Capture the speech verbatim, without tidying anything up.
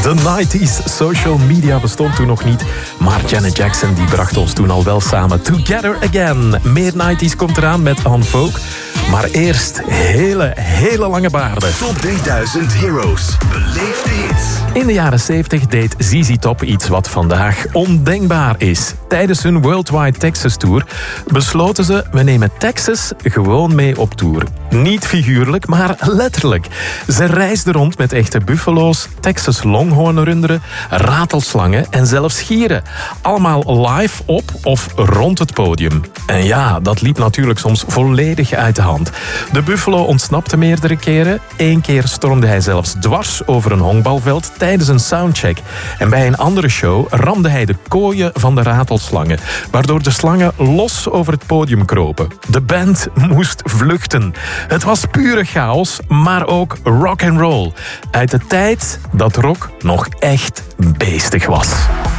De nineties social media bestond toen nog niet, maar Janet Jackson die bracht ons toen al wel samen. Together Again. Meer nineties komt eraan met En Vogue. Maar eerst hele, hele lange baarden. Top drieduizend Heroes. Beleefde hits. In de jaren zeventig deed Z Z Top iets wat vandaag ondenkbaar is. Tijdens hun Worldwide Texas Tour besloten ze, we nemen Texas gewoon mee op tour. Niet figuurlijk, maar letterlijk. Ze reisden rond met echte buffalo's, Texas Longhorn-runderen, ratelslangen en zelfs gieren. Allemaal live op of rond het podium. En ja, dat liep natuurlijk soms volledig uit de hand. De buffalo ontsnapte meerdere keren. Eén keer stormde hij zelfs dwars over een honkbalveld tijdens een soundcheck. En bij een andere show ramde hij de kooien van de ratelslangen, waardoor de slangen los over het podium kropen. De band moest vluchten. Het was pure chaos, maar ook rock and roll. Uit de tijd dat rock nog echt beestig was.